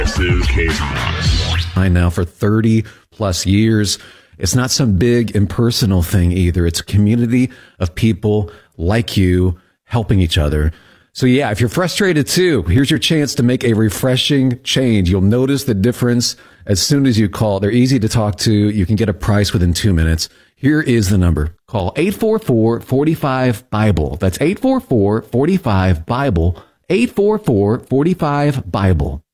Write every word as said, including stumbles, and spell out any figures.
This is K-Talk. I now for thirty plus years. It's not some big impersonal thing either. It's a community of people like you helping each other. So yeah, if you're frustrated too, here's your chance to make a refreshing change. You'll notice the difference as soon as you call. They're easy to talk to. You can get a price within two minutes. Here is the number. Call eight four four, four five, BIBLE. That's eight four four, four five, BIBLE. eight four four, four five, BIBLE.